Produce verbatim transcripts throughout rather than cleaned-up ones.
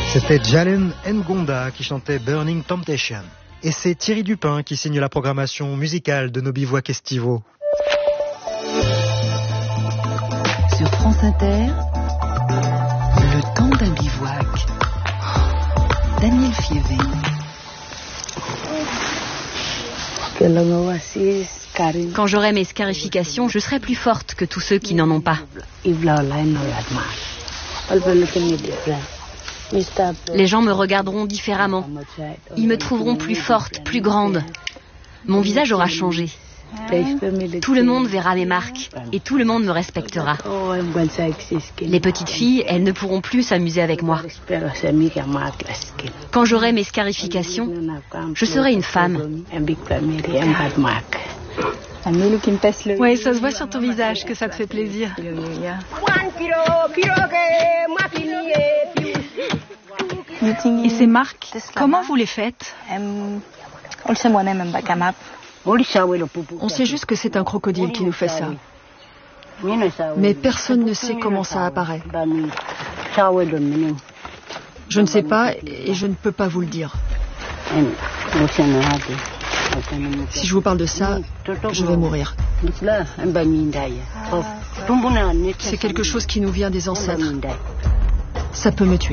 C'était Jalen Ngonda qui chantait Burning Temptation. Et c'est Thierry Dupin qui signe la programmation musicale de nos bivouacs estivaux. Sur France Inter, le temps d'un bivouac. Daniel Fievé. Quand j'aurai mes scarifications, je serai plus forte que tous ceux qui n'en ont pas. Les gens me regarderont différemment. Ils me trouveront plus forte, plus grande. Mon visage aura changé. Tout le monde verra mes marques et tout le monde me respectera. Les petites filles, elles ne pourront plus s'amuser avec moi. Quand j'aurai mes scarifications, je serai une femme. Oui, ça se voit sur ton visage que ça te fait plaisir. Et ces marques, comment vous les faites? On sait juste que c'est un crocodile qui nous fait ça. Mais personne ne sait comment ça apparaît. Je ne sais pas et je ne peux pas vous le dire. Si je vous parle de ça, je vais mourir. C'est quelque chose qui nous vient des ancêtres. Ça peut me tuer.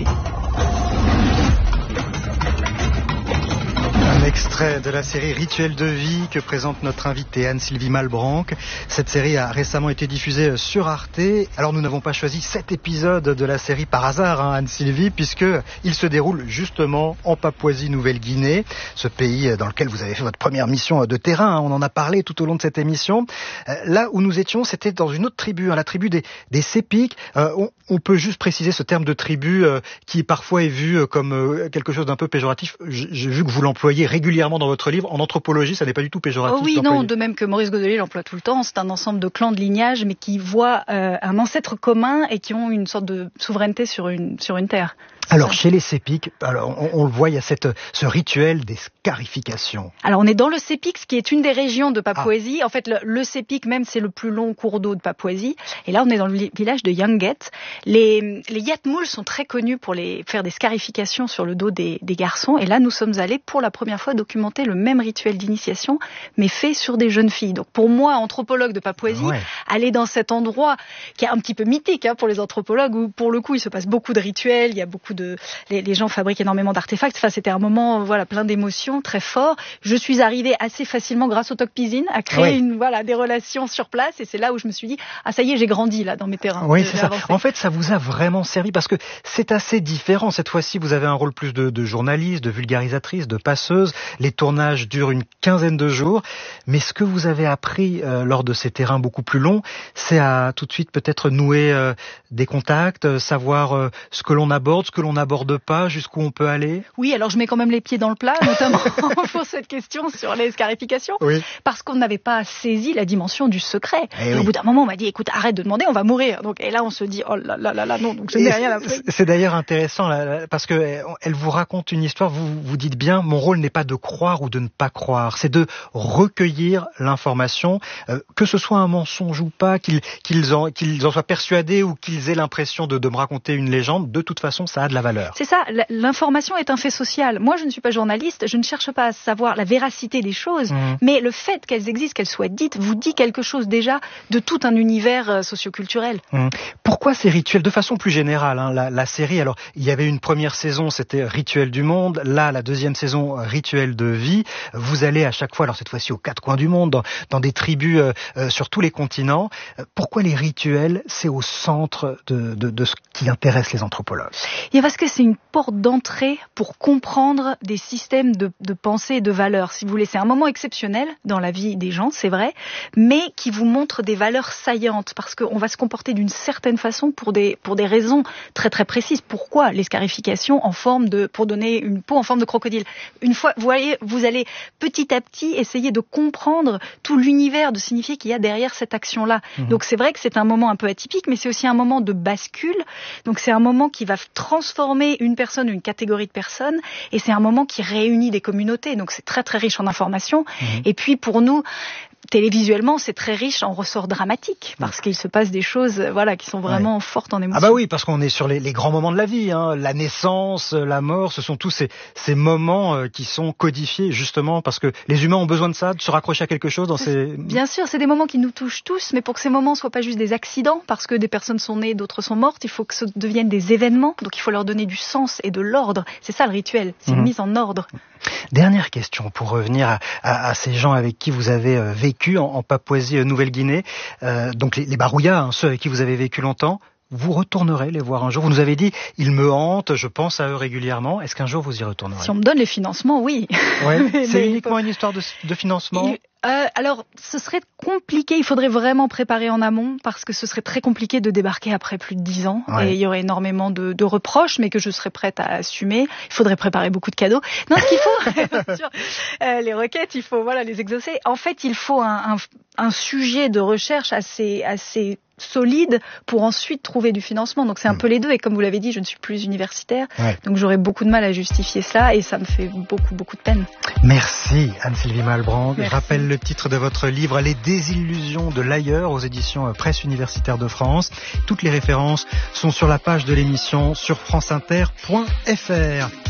Un extrait de la série Rituel de vie que présente notre invitée Anne-Sylvie Malbranck. Cette série a récemment été diffusée sur Arte. Alors nous n'avons pas choisi cet épisode de la série par hasard, hein, Anne-Sylvie, puisqu'il se déroule justement en Papouasie-Nouvelle-Guinée, ce pays dans lequel vous avez fait votre première mission de terrain. Hein, on en a parlé tout au long de cette émission. Là où nous étions, c'était dans une autre tribu, hein, la tribu des, des Sepik. Euh, on, on peut juste préciser ce terme de tribu euh, qui parfois est vu comme euh, quelque chose d'un peu péjoratif. J'ai vu que vous l'employez régulièrement dans votre livre. En anthropologie, ça n'est pas du tout péjoratif. Oh oui, non, de même que Maurice Godelier l'emploie tout le temps. C'est un ensemble de clans de lignage, mais qui voient euh, un ancêtre commun et qui ont une sorte de souveraineté sur une, sur une terre. Alors, chez les Sepik, alors, on, on le voit, il y a cette, ce rituel des scarifications. Alors, on est dans le Sepik, ce qui est une des régions de Papouasie. Ah. En fait, le, le Sepik, même, c'est le plus long cours d'eau de Papouasie. Et là, on est dans le village de Yanget. Les, les Yatmouls sont très connus pour les, faire des scarifications sur le dos des, des garçons. Et là, nous sommes allés, pour la première fois, documenter le même rituel d'initiation, mais fait sur des jeunes filles. Donc, pour moi, anthropologue de Papouasie, ouais. aller dans cet endroit qui est un petit peu mythique, hein, pour les anthropologues, où, pour le coup, il se passe beaucoup de rituels, il y a beaucoup de Les, les gens fabriquent énormément d'artefacts. Enfin, c'était un moment, voilà, plein d'émotions, très fort. Je suis arrivée assez facilement, grâce au Tokpizin, à créer oui. une, voilà, des relations sur place. Et c'est là où je me suis dit, ah, ça y est, j'ai grandi là dans mes terrains. Oui, c'est ça. En fait, ça vous a vraiment servi parce que c'est assez différent. Cette fois-ci, vous avez un rôle plus de, de journaliste, de vulgarisatrice, de passeuse. Les tournages durent une quinzaine de jours. Mais ce que vous avez appris euh, lors de ces terrains beaucoup plus longs, c'est à tout de suite peut-être nouer euh, des contacts, euh, savoir euh, ce que l'on aborde, ce que l'on aborde pas, jusqu'où on peut aller? Oui, alors je mets quand même les pieds dans le plat, notamment pour cette question sur les scarifications, oui. parce qu'on n'avait pas saisi la dimension du secret. Et, et oui. au bout d'un moment, on m'a dit, écoute, arrête de demander, on va mourir. Donc, et là, on se dit, oh là là là là, non, donc je n'ai rien appris. C'est d'ailleurs intéressant, là, parce que elle vous raconte une histoire, vous vous dites bien, mon rôle n'est pas de croire ou de ne pas croire, c'est de recueillir l'information, euh, que ce soit un mensonge ou pas, qu'ils qu'ils en, qu'ils en soient persuadés ou qu'ils aient l'impression de, de me raconter une légende, de toute façon, ça a de la valeur. C'est ça, l'information est un fait social. Moi, je ne suis pas journaliste, je ne cherche pas à savoir la véracité des choses, mmh. mais le fait qu'elles existent, qu'elles soient dites, vous dit quelque chose déjà de tout un univers socioculturel. Mmh. Pourquoi ces rituels? De façon plus générale, hein, la, la série, alors, il y avait une première saison, c'était Rituel du monde, là, la deuxième saison, Rituel de vie. Vous allez à chaque fois, alors cette fois-ci aux quatre coins du monde, dans, dans des tribus euh, euh, sur tous les continents. Pourquoi les rituels, c'est au centre de, de, de ce qui intéresse les anthropologues? Et parce que c'est une porte d'entrée pour comprendre des systèmes de, de pensée et de valeurs. Si vous voulez, c'est un moment exceptionnel dans la vie des gens, c'est vrai, mais qui vous montre des valeurs saillantes, parce qu'on va se comporter d'une certaine façon pour des, pour des raisons très très précises. Pourquoi les scarifications en forme de, pour donner une peau en forme de crocodile? Une fois, vous voyez, vous allez petit à petit essayer de comprendre tout l'univers de signifié qu'il y a derrière cette action-là. Mmh. Donc c'est vrai que c'est un moment un peu atypique, mais c'est aussi un moment de bascule. Donc c'est un moment qui va transformer une personne, une catégorie de personnes, et c'est un moment qui réunit des communautés. Donc c'est très très riche en informations. Mmh. Et puis pour nous, télévisuellement, c'est très riche en ressorts dramatiques, parce qu'il se passe des choses, voilà, qui sont vraiment ouais. fortes en émotion. Ah bah oui, parce qu'on est sur les, les grands moments de la vie, hein. La naissance, la mort, ce sont tous ces, ces moments euh, qui sont codifiés, justement, parce que les humains ont besoin de ça, de se raccrocher à quelque chose dans ces... Bien sûr, c'est des moments qui nous touchent tous, mais pour que ces moments soient pas juste des accidents, parce que des personnes sont nées, d'autres sont mortes, il faut que ce deviennent des événements, donc il faut leur donner du sens et de l'ordre. C'est ça le rituel, c'est une mmh. mise en ordre. Dernière question, pour revenir à, à, à ces gens avec qui vous avez euh, vécu en, en Papouasie-Nouvelle-Guinée, euh, donc les, les Barouillas, hein, ceux avec qui vous avez vécu longtemps, vous retournerez les voir un jour? Vous nous avez dit, ils me hantent, je pense à eux régulièrement. Est-ce qu'un jour vous y retournerez? Si on me donne les financements, oui. Ouais, c'est uniquement une histoire de, de financement? Il... Euh, alors, ce serait compliqué. Il faudrait vraiment préparer en amont parce que ce serait très compliqué de débarquer après plus de dix ans. Ouais. Et il y aurait énormément de, de reproches, mais que je serais prête à assumer. Il faudrait préparer beaucoup de cadeaux. Non, ce qu'il faut, sur, euh, les requêtes, il faut voilà les exaucer. En fait, il faut un, un, un sujet de recherche assez, assez solide pour ensuite trouver du financement. Donc c'est un mmh. peu les deux. Et comme vous l'avez dit, je ne suis plus universitaire. Ouais. Donc j'aurais beaucoup de mal à justifier cela et ça me fait beaucoup, beaucoup de peine. Merci Anne-Sylvie Malbranck. Je rappelle le titre de votre livre, Les désillusions de l'ailleurs, aux éditions Presse Universitaire de France. Toutes les références sont sur la page de l'émission sur franceinter point f r.